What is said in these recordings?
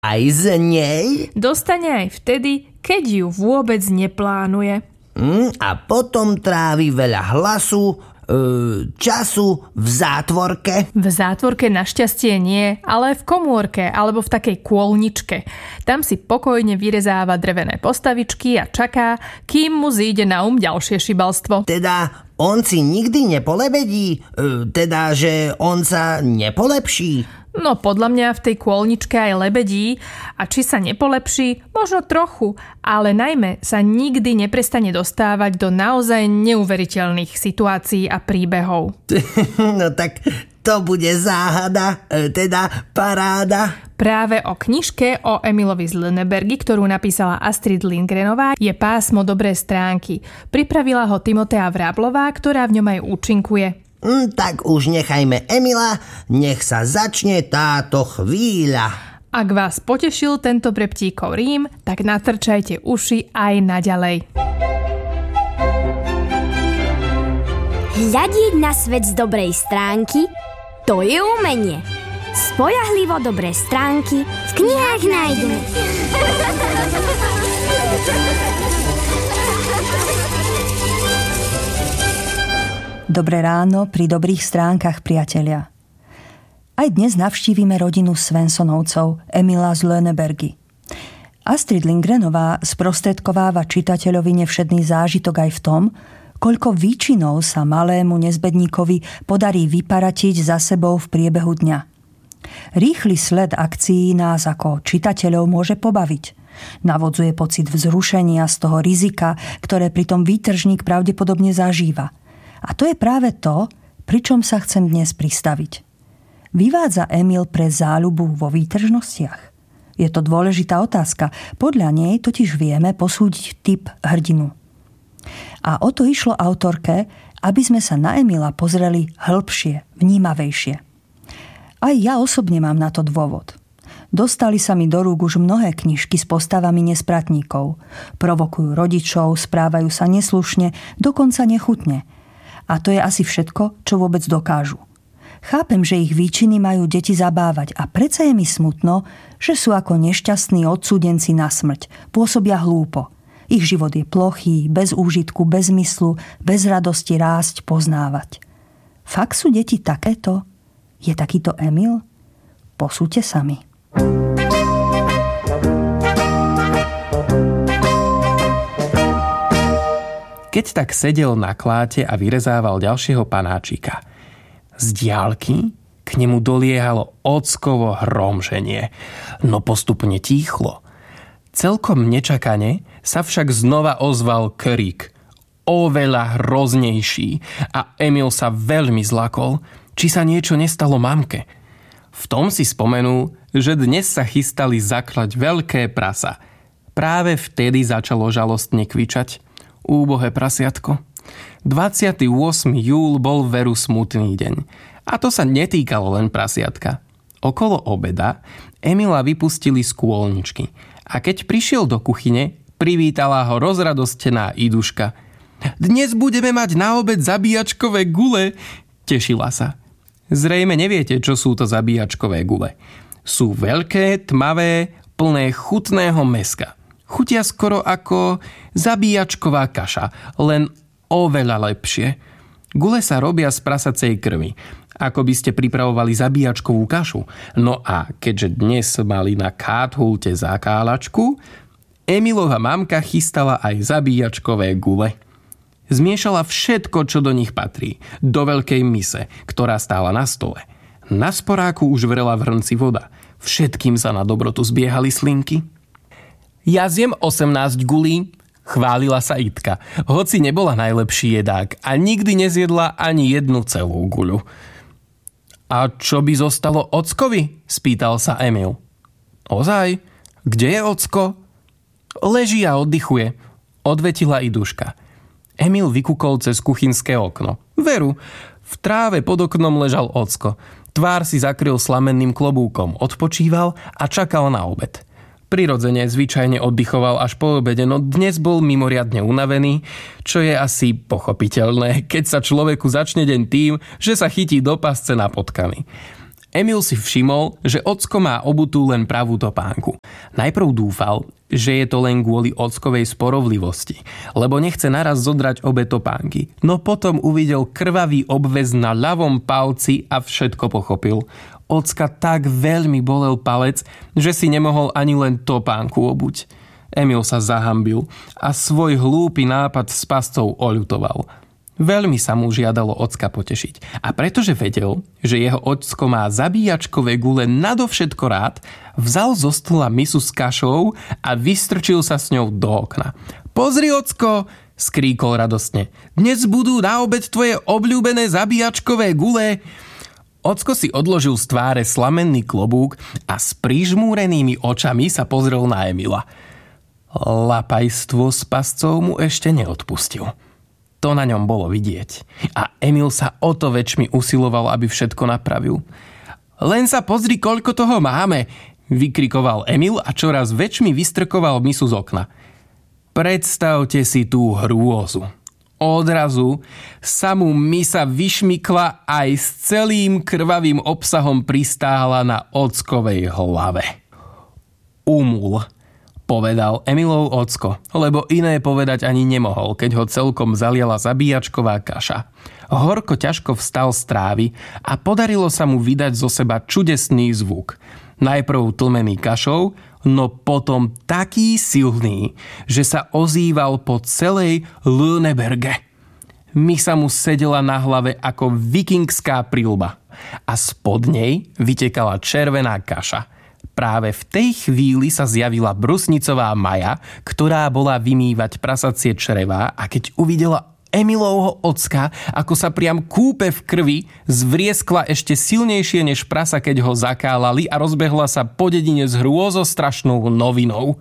Aj z nej? Dostane aj vtedy, keď ju vôbec neplánuje. A potom trávi veľa hlasu, času v zátvorke. V zátvorke našťastie nie, ale v komórke alebo v takej kôlničke. Tam si pokojne vyrezáva drevené postavičky a čaká, kým mu zíde na ďalšie šibalstvo. Teda on si nikdy nepolebedí? Teda, že on sa nepolepší? No podľa mňa v tej kôlničke aj lebedí a či sa nepolepší, možno trochu, ale najmä sa nikdy neprestane dostávať do naozaj neuveriteľných situácií a príbehov. No tak to bude záhada, teda paráda. Práve o knižke o Emilovi z Lönnebergy, ktorú napísala Astrid Lindgrenová, je pásmo Dobré stránky. Pripravila ho Timotea Vráblová, ktorá v ňom aj účinkuje. Tak už nechajme Emila, nech sa začne táto chvíľa. Ak vás potešil tento pre ptíkov Rím, tak natrčajte uši aj naďalej. Hľadieť na svet z dobrej stránky, to je umenie. Spoľahlivo dobré stránky v knihách nájdeme. Dobré ráno pri dobrých stránkach, priatelia. Aj dnes navštívime rodinu Svensonovcov, Emila z Lönnebergy. Astrid Lindgrenová sprostredkováva čitateľovi nevšedný zážitok aj v tom, koľko výčinov sa malému nezbedníkovi podarí vyparatiť za sebou v priebehu dňa. Rýchly sled akcií nás ako čitateľov môže pobaviť. Navodzuje pocit vzrušenia z toho rizika, ktoré pritom výtržník pravdepodobne zažíva. A to je práve to, pričom sa chcem dnes pristaviť. Vyvádza Emil pre záľubu vo výtržnostiach? Je to dôležitá otázka. Podľa nej totiž vieme posúdiť typ hrdinu. A o to išlo autorke, aby sme sa na Emila pozreli hĺbšie, vnímavejšie. Aj ja osobne mám na to dôvod. Dostali sa mi do rúk už mnohé knižky s postavami nespratníkov. Provokujú rodičov, správajú sa neslušne, dokonca nechutne. A to je asi všetko, čo vôbec dokážu. Chápem, že ich výčiny majú deti zabávať a predsa je mi smutno, že sú ako nešťastní odsúdenci na smrť. Pôsobia hlúpo. Ich život je plochý, bez úžitku, bez zmyslu, bez radosti rásť, poznávať. Fakt sú deti takéto? Je takýto Emil? Posúďte sami. Keď tak sedel na kláte a vyrezával ďalšieho panáčika, z diaľky k nemu doliehalo ockovo hromženie, no postupne tíchlo. Celkom nečakane sa však znova ozval krík, oveľa hroznejší, a Emil sa veľmi zlakol, či sa niečo nestalo mamke. V tom si spomenul, že dnes sa chystali zaklať veľké prasa. Práve vtedy začalo žalostne kvičať. Úbohé prasiatko. 28. júl bol veru smutný deň. A to sa netýkalo len prasiatka. Okolo obeda Emila vypustili z kôlničky. A keď prišiel do kuchyne, privítala ho rozradostená Iduška. Dnes budeme mať na obed zabíjačkové gule, tešila sa. Zrejme neviete, čo sú to zabíjačkové gule. Sú veľké, tmavé, plné chutného mäska. Chutia skoro ako zabíjačková kaša, len oveľa lepšie. Gule sa robia z prasacej krvi, ako by ste pripravovali zabíjačkovú kašu. No a keďže dnes mali na káthulte zakálačku, Emilova mamka chystala aj zabíjačkové gule. Zmiešala všetko, čo do nich patrí, do veľkej mise, ktorá stála na stole. Na sporáku už vrela v hrnci voda. Všetkým sa na dobrotu zbiehali slinky. Ja zjem 18 gulí, chválila sa Itka, hoci nebola najlepší jedák a nikdy nezjedla ani jednu celú guľu. A čo by zostalo ockovi? Spýtal sa Emil. Ozaj? Kde je ocko? Leží a oddychuje, odvetila Iduška. Emil vykúkol cez kuchynské okno. Veru, v tráve pod oknom ležal ocko. Tvár si zakryl slamenným klobúkom, odpočíval a čakal na obed. Prirodzene zvyčajne oddychoval až po obede, no dnes bol mimoriadne unavený, čo je asi pochopiteľné, keď sa človeku začne deň tým, že sa chytí do pasce na potkany. Emil si všimol, že ocko má obutú len pravú topánku. Najprv dúfal, že je to len kvôli ockovej sporovlivosti, lebo nechce naraz zodrať obe topánky. No potom uvidel krvavý obväz na ľavom palci a všetko pochopil. Ocka tak veľmi bolel palec, že si nemohol ani len topánku obuť. Emil sa zahanbil a svoj hlúpy nápad s pascou oľutoval. Veľmi sa mu žiadalo ocka potešiť. A pretože vedel, že jeho ocko má zabíjačkové gule nadovšetko rád, vzal zo stola misu s kašou a vystrčil sa s ňou do okna. Pozri, ocko, skríkol radostne. Dnes budú na obed tvoje obľúbené zabíjačkové gule. Ocko si odložil z tváre slamenný klobúk a s prižmúrenými očami sa pozrel na Emila. Lapajstvo s pascou mu ešte neodpustil. To na ňom bolo vidieť. A Emil sa o to väčšmi usiloval, aby všetko napravil. Len sa pozri, koľko toho máme, vykrikoval Emil a čoraz väčšmi vystrkoval misu z okna. Predstavte si tú hrôzu. Odrazu sa mu misa vyšmykla aj s celým krvavým obsahom pristála na ockovej hlave. Umul, povedal Emilov ocko, lebo iné povedať ani nemohol, keď ho celkom zaliala zabíjačková kaša. Horko ťažko vstal z trávy a podarilo sa mu vydať zo seba čudesný zvuk. Najprv tlmený kašou, no potom taký silný, že sa ozýval po celej Lüneberge. Misa mu sedela na hlave ako vikingská prilba a spod nej vytekala červená kaša. Práve v tej chvíli sa zjavila brusnicová Maja, ktorá bola vymývať prasacie črevá a keď uvidela Emilovho ocka, ako sa priam kúpe v krvi, zvrieskla ešte silnejšie než prasa, keď ho zakálali a rozbehla sa po dedine s hrôzostrašnou novinou.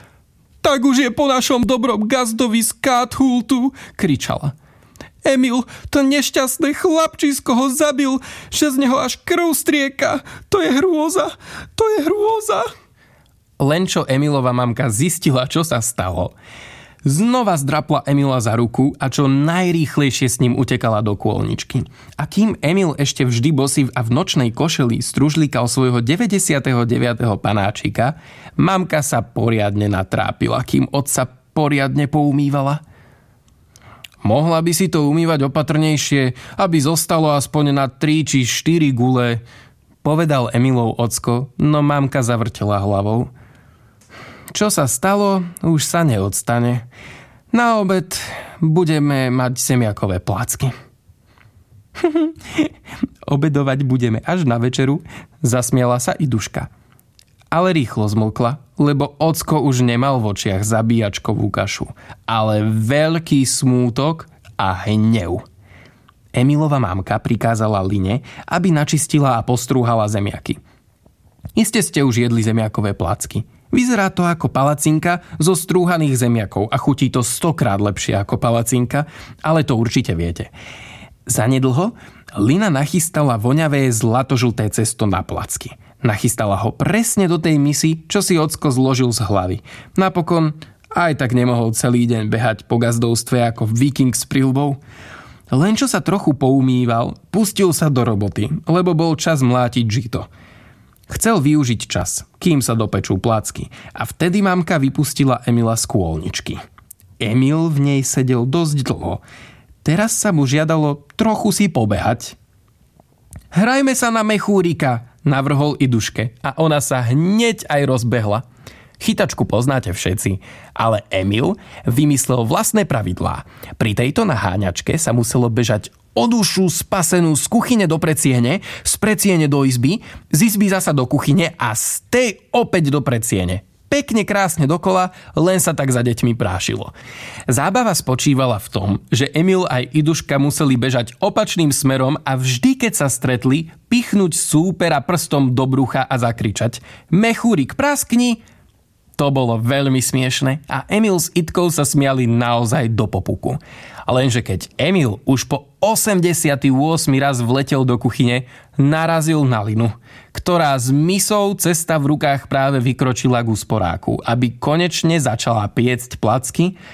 Tak už je po našom dobrom gazdovi z Kathultu, kričala. Emil, to nešťastné chlapčisko ho zabil, že z neho až krv strieka. To je hrôza, to je hrôza. Len čo Emilova mamka zistila, čo sa stalo, znova zdrapla Emila za ruku a čo najrýchlejšie s ním utekala do kôlničky. A kým Emil ešte vždy bosý a v nočnej košeli stružlíkal svojho 99. panáčika, mamka sa poriadne natrápila, kým otca poriadne poumývala. Mohla by si to umývať opatrnejšie, aby zostalo aspoň na 3 či 4 gule, povedal Emilov ocko, no mamka zavrtela hlavou. Čo sa stalo, už sa neodstane. Na obed budeme mať semiakové placky. Obedovať budeme až na večeru, zasmiala sa i Duška. Ale rýchlo zmlkla, lebo ocko už nemal v očiach zabíjačkovú kašu, ale veľký smútok a hnev. Emilova mamka prikázala Line, aby načistila a postrúhala zemiaky. Iste ste už jedli zemiakové placky. Vyzerá to ako palacinka zo strúhaných zemiakov a chutí to 100-krát lepšie ako palacinka, ale to určite viete. Zanedlho Lina nachystala voňavé zlatožlté cesto na placky. Nachystala ho presne do tej misy, čo si ocko zložil z hlavy. Napokon aj tak nemohol celý deň behať po gazdovstve ako viking s prilbou. Len čo sa trochu poumýval, pustil sa do roboty, lebo bol čas mlátiť žito. Chcel využiť čas, kým sa dopečú placky, a vtedy mamka vypustila Emila z kôlničky. Emil v nej sedel dosť dlho. Teraz sa mu žiadalo trochu si pobehať. Hrajme sa na mechúrika, navrhol i Duške a ona sa hneď aj rozbehla. Chytačku poznáte všetci, ale Emil vymyslel vlastné pravidlá. Pri tejto naháňačke sa muselo bežať o dušu spasenú z kuchyne do predsiene, z predsiene do izby, z izby zasa do kuchyne a z tej opäť do predsiene. Pekne krásne dokola, len sa tak za deťmi prášilo. Zábava spočívala v tom, že Emil aj Iduška museli bežať opačným smerom a vždy, keď sa stretli, pichnúť súpera prstom do brucha a zakričať Mechúrik, praskni! To bolo veľmi smiešne a Emil s Itkou sa smiali naozaj do popuku. Lenže keď Emil už po 88. raz vletel do kuchyne, narazil na Linu, ktorá s misou cesta v rukách práve vykročila k úsporáku, aby konečne začala piecť placky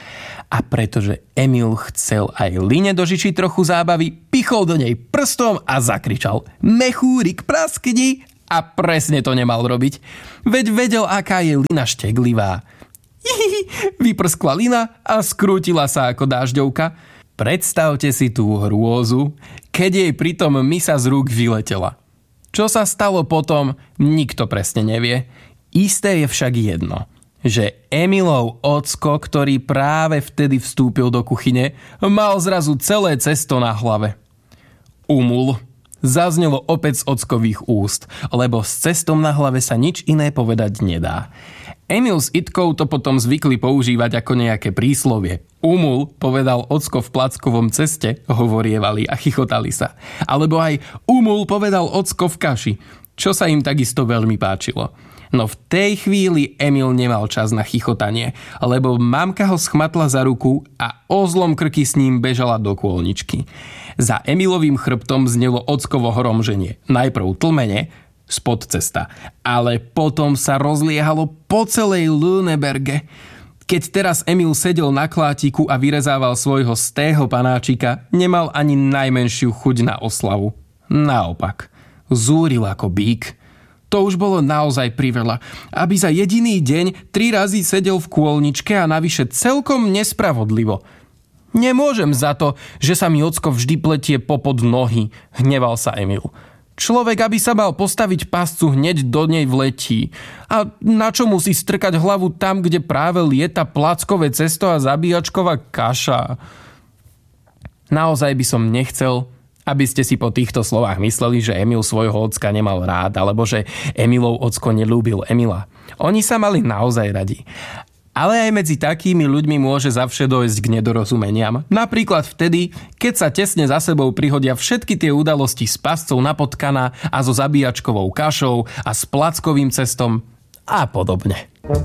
A pretože Emil chcel aj Line dožičiť trochu zábavy, pichol do nej prstom a zakričal: Mechúrik, praskni! A presne to nemal robiť. Veď vedel, aká je Lina šteglivá. Vyprskla Lina a skrútila sa ako dážďovka. Predstavte si tú hrôzu, keď jej pritom misa z rúk vyletela. Čo sa stalo potom, nikto presne nevie. Isté je však jedno, že Emilov ocko, ktorý práve vtedy vstúpil do kuchyne, mal zrazu celé cesto na hlave. Umul. Zaznelo opäť z ockových úst, lebo s cestom na hlave sa nič iné povedať nedá. Emil s Itkou to potom zvykli používať ako nejaké príslovie. Umul, povedal ocko v plackovom ceste, hovorievali a chichotali sa. Alebo aj umul, povedal ocko v kaši, čo sa im takisto veľmi páčilo. No v tej chvíli Emil nemal čas na chichotanie, lebo mamka ho schmatla za ruku a o zlom krky s ním bežala do kôlničky. Za Emilovým chrbtom znelo ockovo hromženie. Najprv tlmene, spod cesta, ale potom sa rozliehalo po celej Lüneberge. Keď teraz Emil sedel na klátiku a vyrezával svojho stého panáčika, nemal ani najmenšiu chuť na oslavu. Naopak, zúril ako bík. To už bolo naozaj priveľa, aby za jediný deň 3 razy sedel v kôlničke a navyše celkom nespravodlivo. Nemôžem za to, že sa mi ocko vždy pletie popod nohy, hneval sa Emil. Človek, aby sa mal postaviť pascu, hneď do nej vletí. A na čo musí strkať hlavu tam, kde práve lieta plackové cesto a zabíjačková kaša? Naozaj by som nechcel, aby ste si po týchto slovách mysleli, že Emil svojho ocka nemal rád, alebo že Emilov ocko neľúbil Emila. Oni sa mali naozaj radi. Ale aj medzi takými ľuďmi môže zavše dojsť k nedorozumeniam. Napríklad vtedy, keď sa tesne za sebou prihodia všetky tie udalosti s pascou na potkana a so zabíjačkovou kašou a s plackovým cestom a podobne.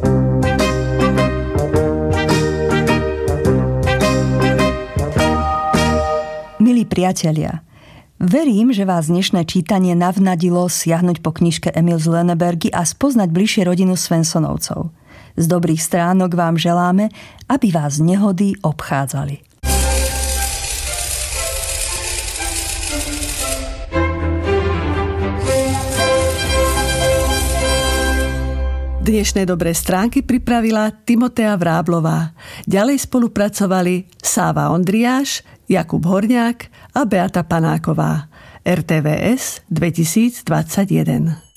Milí priatelia, verím, že vás dnešné čítanie navnadilo siahnuť po knižke Emil z Lünebergy a spoznať bližšie rodinu Svensonovcov. Z dobrých stránok vám želáme, aby vás nehody obchádzali. Dnešné dobré stránky pripravila Timotea Vráblová. Ďalej spolupracovali Sáva Ondriáš, Jakub Horňák a Beata Panáková. RTVS 2021.